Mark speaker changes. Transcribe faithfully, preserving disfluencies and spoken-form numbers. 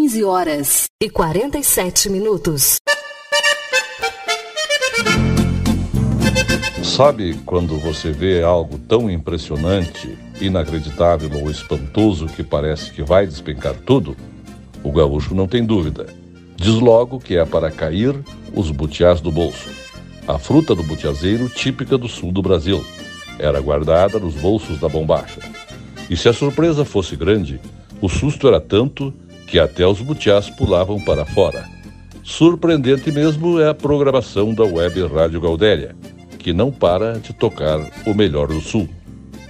Speaker 1: quinze horas e quarenta e sete minutos.
Speaker 2: Sabe quando você vê algo tão impressionante, inacreditável ou espantoso que parece que vai despencar tudo? O gaúcho não tem dúvida. Diz logo que é para cair os butiás do bolso. A fruta do butiazeiro típica do sul do Brasil. Era guardada nos bolsos da bombacha. E se a surpresa fosse grande, o susto era tanto que até os butiás pulavam para fora. Surpreendente mesmo é a programação da Web Rádio Gaudéria, que não para de tocar o melhor do sul.